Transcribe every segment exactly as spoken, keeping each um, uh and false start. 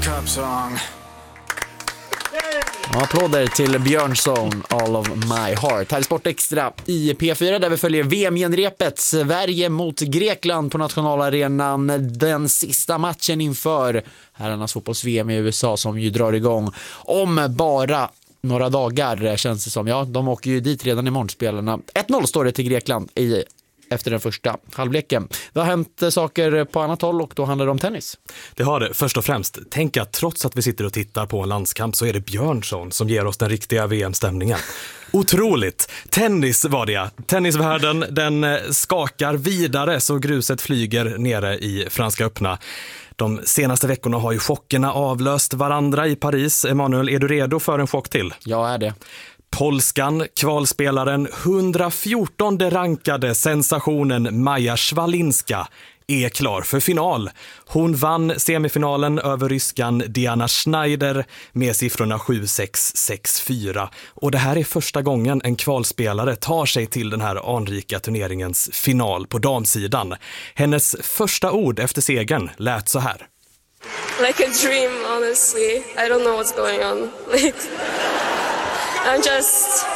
cup song. Applåder till Björnsson, All of My Heart. Här är Sport Extra i P fyra där vi följer V M-genrepet. Sverige mot Grekland på nationalarenan. Den sista matchen inför herrarnas fotbolls-V M i U S A som ju drar igång om bara några dagar, känns det som. Ja, de åker ju dit redan imorgon, spelarna. ett noll står det till Grekland i efter den första halvleken. Det har hänt saker på annat håll och då handlar det om tennis. Det har det, först och främst. Tänk att trots att vi sitter och tittar på en landskamp så är det Björnsson som ger oss den riktiga V M-stämningen. Otroligt! Tennis var det. Tennisvärlden, den skakar vidare så gruset flyger nere i Franska öppna. De senaste veckorna har ju chockerna avlöst varandra i Paris. Emanuel, är du redo för en chock till? Jag är det. Polskan, kvalspelaren, hundrafjortonde rankade sensationen Maja Swalinska är klar för final. Hon vann semifinalen över ryskan Diana Schneider med siffrorna sju sex sex fyra. Och det här är första gången en kvalspelare tar sig till den här anrika turneringens final på damsidan. Hennes första ord efter segern lät så här. Like a dream, honestly. I don't know what's going on. Like, I'm just...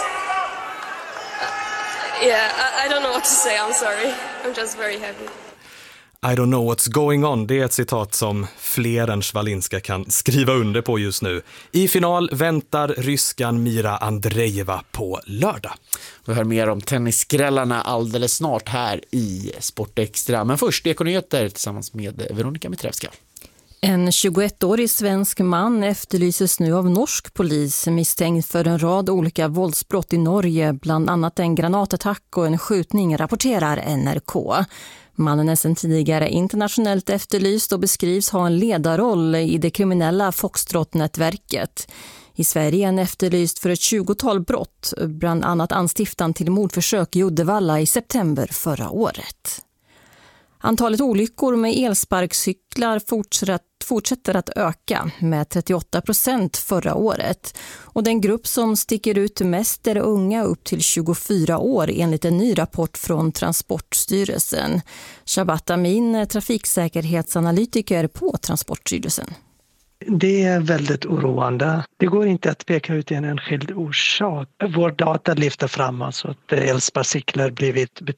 Yeah, I, I don't know what to say, I'm sorry. I'm just very happy. I don't know what's going on. Det är ett citat som fler än Swalinska kan skriva under på just nu. I final väntar ryskan Mira Andreeva på lördag. Vi hör mer om tennisskrällarna alldeles snart här i Sport Extra. Men först Ekonyheter tillsammans med Veronica Mitrevska. En tjugoettårig svensk man efterlyses nu av norsk polis misstänkt för en rad olika våldsbrott i Norge, bland annat en granatattack och en skjutning, rapporterar N R K. Mannen är sedan tidigare internationellt efterlyst och beskrivs ha en ledarroll i det kriminella Foxtrot-nätverket. I Sverige är han efterlyst för ett tjugotal brott, bland annat anstiftan till mordförsök i Uddevalla i september förra året. Antalet olyckor med elsparkcyklar fortsätter, fortsätter att öka med trettioåtta procent förra året. Och den grupp som sticker ut mest är unga upp till tjugofyra år enligt en ny rapport från Transportstyrelsen. Shabat Amin, trafiksäkerhetsanalytiker på Transportstyrelsen. Det är väldigt oroande. Det går inte att peka ut en enskild orsak. Vår data lyfter fram alltså att elsparkcyklar blivit